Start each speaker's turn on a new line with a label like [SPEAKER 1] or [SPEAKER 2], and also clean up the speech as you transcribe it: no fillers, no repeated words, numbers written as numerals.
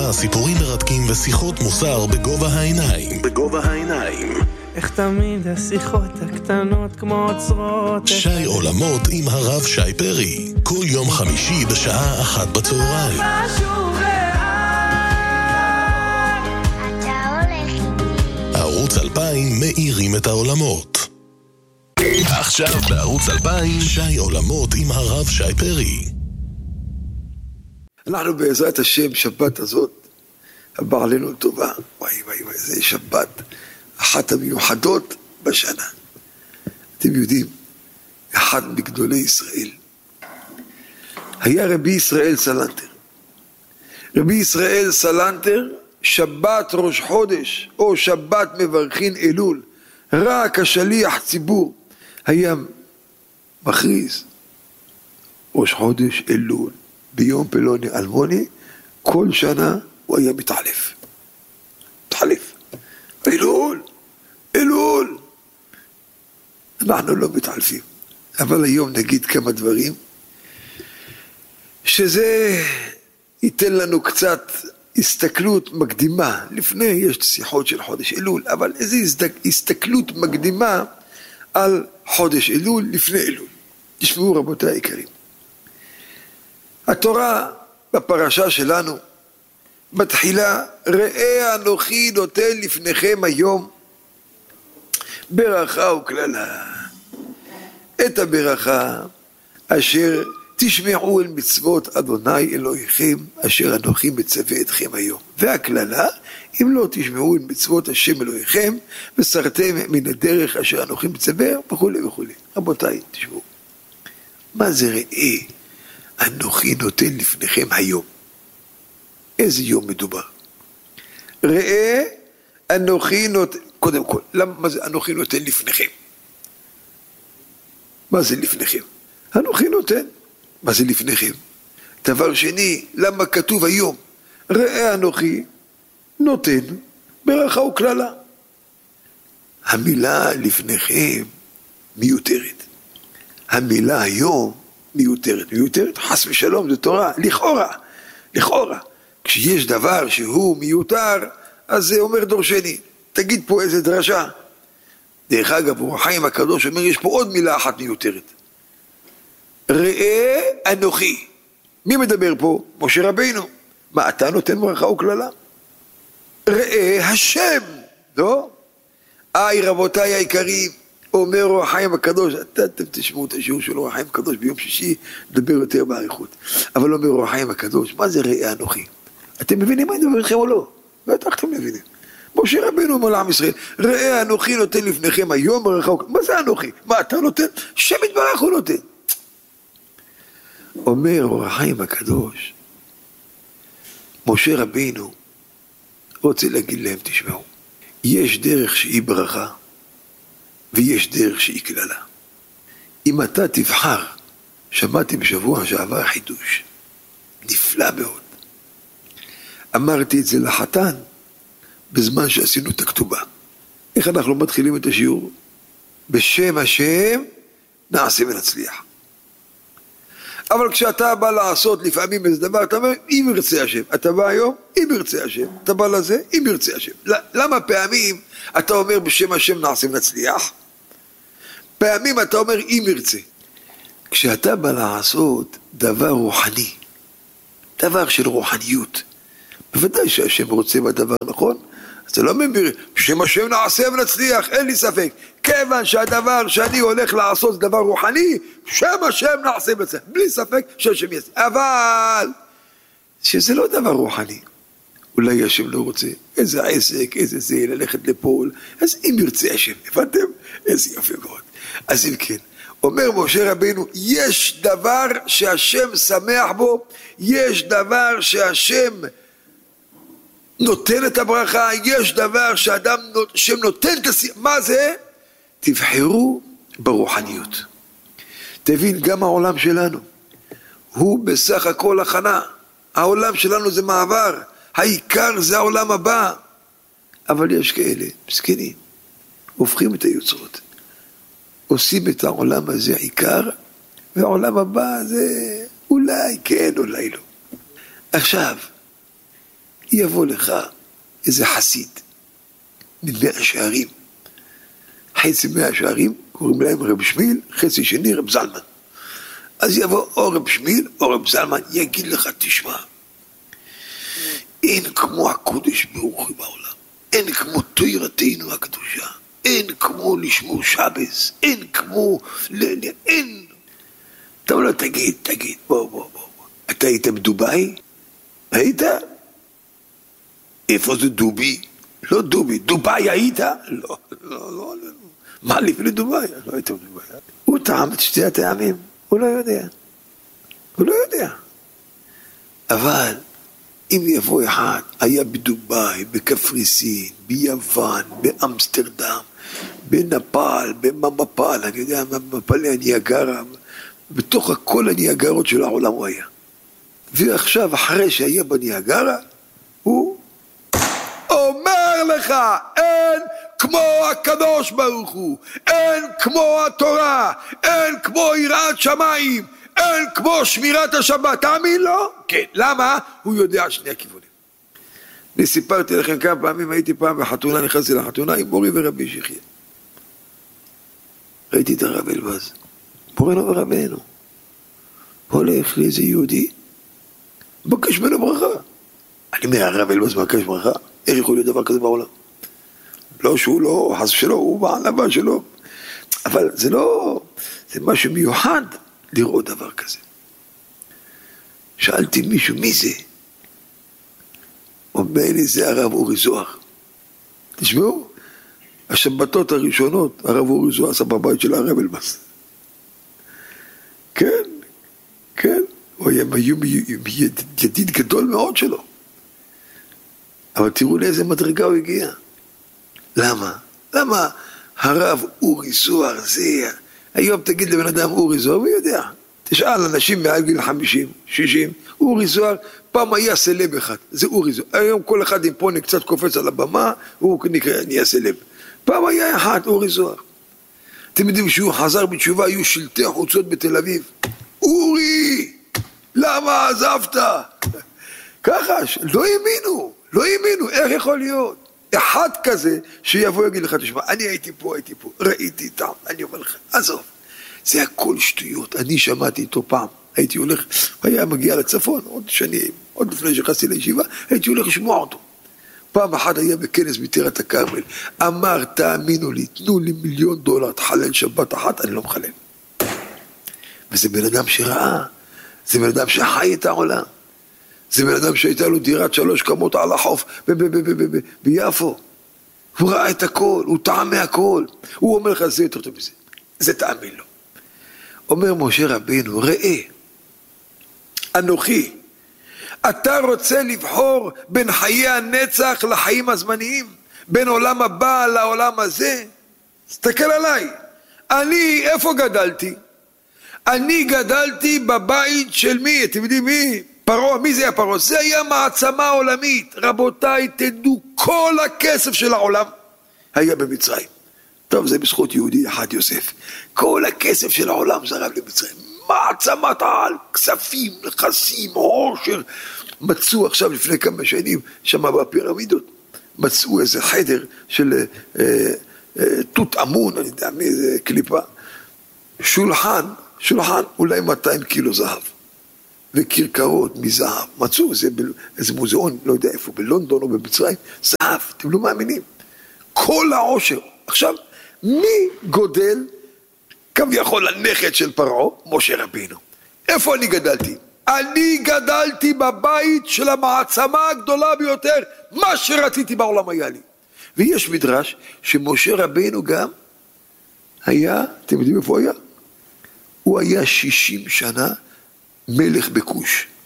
[SPEAKER 1] נשמע סיפורים מרתקים ושיחות מוסר בגובה העיניים. בגובה העיניים.
[SPEAKER 2] איך תמיד השיחות הקטנות כמו אוצרות.
[SPEAKER 1] שי עולמות עם הרב שי פרי. כל יום חמישי בשעה 1 בצהריים. ערוץ 2000 מאירים את העולמות. עכשיו בערוץ 2000 שי עולמות עם הרב שי פרי.
[SPEAKER 3] אנחנו בעזרת השם שבת הזאת הבא עלינו טובה. וואי וואי וואי, זה שבת אחת המיוחדות בשנה. אתם יודעים, אחד מגדולי ישראל היה רבי ישראל סלנטר. רבי ישראל סלנטר, שבת ראש חודש או שבת מברכין אלול, רק השליח ציבור היה מכריז ראש חודש אלול ביום פלוני אלמוני, כל שנה הוא היה מתחלף. אלול, אלול. אנחנו לא מתחלפים. אבל היום נגיד כמה דברים, שזה ייתן לנו קצת הסתכלות מקדימה. לפני יש שיחות של חודש אלול, אבל איזו הסתכלות מקדימה על חודש אלול לפני אלול. תשמעו רבותיי היקרים. התורה בפרשה שלנו מתחילה, ראה אנוכי נותן לפניכם היום ברכה וכללה. את הברכה אשר תשמעו אל מצוות אדוני אלוהיכם אשר אנוכי מצווה אתכם היום. והכללה, אם לא תשמעו אל מצוות השם אלוהיכם וסרתם מן הדרך אשר אנוכי מצווה וכו' וכו'. רבותיי, תשמעו. מה זה ראה אנוכי נותן לפניכם היום? איזה יום מדובר? ראה אנוכי נותן, קודם כל, מה זה אנוכי נותן לפניכם? מה זה לפניכם? אנוכי נותן. מה זה לפניכם? דבר שני, למה כתוב היום? ראה אנוכי נותן ברכה וכללה. המילה לפניכם מיותרת. המילה היום מיותרת. מיותרת, חס ושלום, זה תורה. לכאורה. כשיש דבר שהוא מיותר, אז זה אומר דורשני. תגיד פה איזה דרשה. דרך אגב, אור החיים הקדוש אומר, יש פה עוד מילה אחת מיותרת. ראה אנוכי. מי מדבר פה? משה רבינו. מה, אתה נותן ברכה וכללה? ראה השם. לא? רבותיי היקרים, אומר אור החיים הקדוש, אתם תשמעו את השיעור של אור החיים הקדוש ביום שישי, נדבר יותר בעריכות. אבל אומר אור החיים הקדוש, מה זה ראה אנוכי? אתם מבינים מה אני מדבר איתכם או לא? בטח אתם מבינים. משה רבינו אומר לעם ישראל, ראה אנוכי נותן לפניכם היום ברכה וכללה. מה זה אנוכי? מה אתה נותן? שם יתברך הוא נותן. אומר אור החיים הקדוש, משה רבינו רוצה להגיד להם, תשמעו, יש דרך שהיא ברכה ויש דרך שהיא כללה. אם אתה תבחר, שמעתי בשבוע שעבר חידוש נפלא מאוד. אמרתי את זה לחתן בזמן שעשינו את הכתובה. איך אנחנו מתחילים את השיעור? בשם השם נעשה ונצליח. אבל כשאתה בא לעשות לפעמים איזה דבר, אתה אומר, אם ירצה השם. אתה בא היום, אם ירצה השם. אתה בא לזה, אם ירצה השם. למה פעמים אתה אומר בשם השם נעשה ונצליח? פעמים אתה אומר, אם ירצה. כשאתה בא לעשות דבר רוחני, דבר של רוחניות, בוודאי שהשם רוצה בדבר נכון, אז אתה לא אומר, בשם השם נעשה ונצליח, אין לי ספק. כיוון שהדבר שאני הולך לעשות זה דבר רוחני, שם השם נעשה ונצליח. בלי ספק שהשם יעשה. אבל, שזה לא דבר רוחני. אולי השם לא רוצה, איזה עסק, איזה זה, ללכת לפעול. אז אם ירצה השם, הבנתם? איזה יופי מאוד. אז אם כן, אומר משה רבינו, יש דבר שהשם שמח בו, יש דבר שהשם נותן את הברכה, יש דבר שם נותן את הסיום. מה זה? תבחרו ברוחניות. תבין, גם העולם שלנו הוא בסך הכל הכנה. העולם שלנו זה מעבר, העיקר זה העולם הבא. אבל יש כאלה מסכנים, הופכים את היוצרות, עושים את העולם הזה עיקר, והעולם הבא זה אולי כן, אולי לא. עכשיו, יבוא לך איזה חסיד ממאה שערים, חצי מאה שערים, קוראים להם רב שמיל, חצי שני רב זלמן. אז יבוא או רב שמיל או רב זלמן, יגיד לך, תשמע, אין כמו הקודש ברוך הוא בעולם, אין כמו תורתנו הקדושה, אין כמו לשמור שבס, אין כמו, אין. אתה אומר לו, תגיד, בוא. אתה היית בדוביי? היית? איפה זה דובי? לא דובי, דוביי היית? לא. מה לפני דוביי? לא היית בדוביי. הוא טעם את שתי הטעמים, הוא לא יודע. אבל אם יבוא אחד, היה בדוביי, בקפריסין, ביוון, באמסטרדם, בנפאל, במפל, אני יודע, במפלי הניאגרה, בתוך כל הניאגרות של העולם הוא היה. ועכשיו, אחרי שהיה בניאגרה, הוא אומר לך, אין כמו הקדוש ברוך הוא, אין כמו התורה, אין כמו יראת שמיים, אין כמו שמירת השבת. תאמין לו? כן. למה? הוא יודע שני הכיוונים. אני סיפרתי לכם כמה פעמים, הייתי פעם בחתונה, נכנסתי לחתונה עם מורי ורבי שיחיה. ראיתי את הרב אלבז, מורנו ורבנו, הולך לאיזה יהודי, מבקש ממנו ברכה. אני אומר, הרב אלבז מבקש ברכה? איך יכול להיות דבר כזה בעולם? לא שהוא לא, חס שלו, הוא בענבה שלו. אבל זה לא, זה משהו מיוחד לראות דבר כזה. שאלתי מישהו, מי זה? אומר לי, זה הרב אורי זוהר. תשמעו, השבתות הראשונות, הרב אורי זוהר עשה בבית של הרב אלבז. כן. הוא היה ידיד גדול מאוד שלו. אבל תראו לאיזה מדרגה הוא הגיע. למה הרב אורי זוהר זה... היום תגיד לבן אדם אורי זוהר, הוא יודע. תשאל אנשים מעל גיל 50, 60, אורי זוהר, פעם היה סלב אחד, זה אורי זוהר. היום כל אחד עם פוני קצת קופץ על הבמה, הוא נהיה סלב. פעם היה אחד, אורי זוהר. אתם יודעים שהוא חזר בתשובה, היו שלטי חוצות בתל אביב. אורי, למה עזבת? ככה, לא האמינו, איך יכול להיות? אחד כזה שיבוא יגיד לך, תשמע, אני הייתי פה, ראיתי איתם, אני אומר לך, עזוב, זה הכל שטויות. אני שמעתי איתו פעם, הייתי הולך, היה מגיע לצפון, עוד לפני שחסתי לישיבה, הייתי הולך לשמוע אותו. פעם אחת היה בכנס בטירת הכרמל, אמר, תאמינו לי, תנו לי $1,000,000, תחלל שבת אחת, אני לא מחלל. וזה בן אדם שראה, זה בן אדם שחי את העולם, זה בן אדם שהייתה לו דירת 3 קומות על החוף ביפו. הוא ראה את הכל, הוא טעם מהכל. הוא אומר לך, זה יותר טוב מזה. זה תאמין לו. אומר משה רבינו, ראה, אנוכי, אתה רוצה לבחור בין חיי הנצח לחיים הזמניים, בין עולם הבא לעולם הזה? תסתכל עליי. אני, איפה גדלתי? אני גדלתי בבית של מי? אתם יודעים מי? פרעה. מי זה היה פרעה? זה היה מעצמה עולמית. רבותיי, תדעו, כל הכסף של העולם היה במצרים. טוב, זה בזכות יהודי אחד, יוסף. כל הכסף של העולם זרם למצרים. מעצמת העל, כספים, נכסים, עושר. מצאו עכשיו לפני כמה שנים, שם בפירמידות, מצאו איזה חדר של תות אמון, אני יודע מאיזה קליפה. שולחן, אולי 200 קילו זהב. וכרכרות מזהב. מצאו איזה מוזיאון, לא יודע איפה, בלונדון או במצרים, זהב, אתם לא מאמינים. כל העושר. עכשיו, מי גודל כביכול הנכד של פרעה? משה רבינו. איפה אני גדלתי? אני גדלתי בבית של המעצמה הגדולה ביותר, מה שרציתי בעולם היה לי. ויש מדרש שמשה רבינו גם היה, אתם יודעים איפה היה? הוא היה 60 שנה מלך בכוש.